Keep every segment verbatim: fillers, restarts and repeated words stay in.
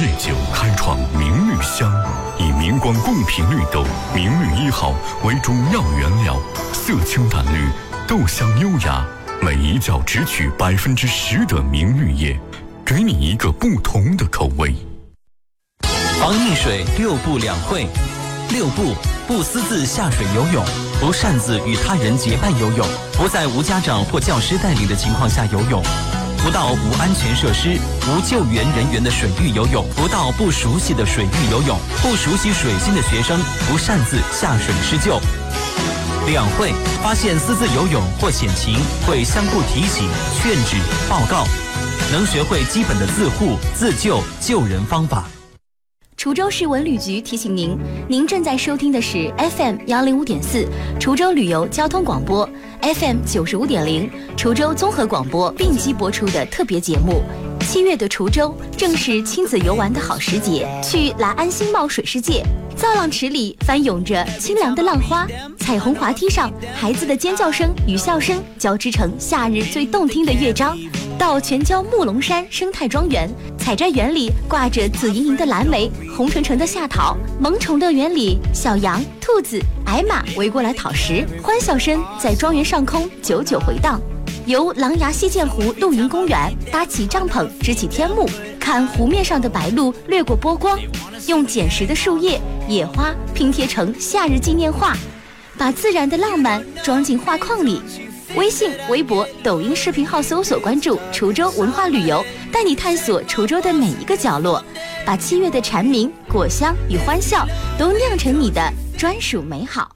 夜酒开创明绿香，以明光贡品绿豆明绿一号为主要原料，色清淡绿，豆香优雅，每一窖只取百分之十的明绿叶，给你一个不同的口味。 防溺水六不两会。六不：不私自下水游泳，不擅自与他人结伴游泳，不在无家长或教师带领的情况下游泳，不到无安全设施、无救援人员的水域游泳，不到不熟悉的水域游泳，不熟悉水性的学生不擅自下水施救。两会：发现私自游泳或险情，会相互提醒、劝止、报告，能学会基本的自护、自救、救人方法。 滁州市文旅局提醒您，您正在收听的是 F M 幺零五点四滁州旅游交通广播 ，F M 九十五点零滁州综合广播并机播出的特别节目。七月的滁州正是亲子游玩的好时节，去来安新茂水世界，造浪池里翻涌着清凉的浪花，彩虹滑梯上孩子的尖叫声与笑声交织成夏日最动听的乐章。到全椒木龙山生态庄园，采摘园里挂着紫莹莹的蓝莓，红橙橙的夏桃，萌宠乐园里小羊、兔子、矮马围过来讨食，欢笑声在庄园上空久久回荡。游狼牙溪涧湖露营公园，搭起帐篷支起天幕，看湖面上的白鹭掠过波光，用捡拾的树叶、野花拼贴成夏日纪念画，把自然的浪漫装进画框里。微信、微博、抖音视频号搜索关注滁州文化旅游，带你探索滁州的每一个角落，把七月的蝉鸣、果香与欢笑都酿成你的专属美好。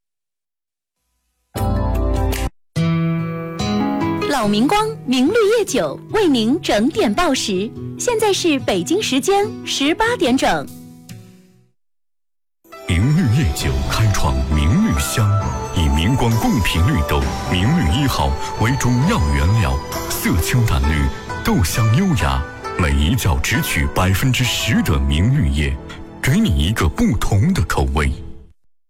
老明光明绿叶酒为您整点报时，现在是北京时间十八点整。 明绿叶酒开创明绿香，以明光贡品绿豆明绿一号为主要原料，色清淡绿，豆香优雅，每一窖只取百分之十的明绿叶，给你一个不同的口味。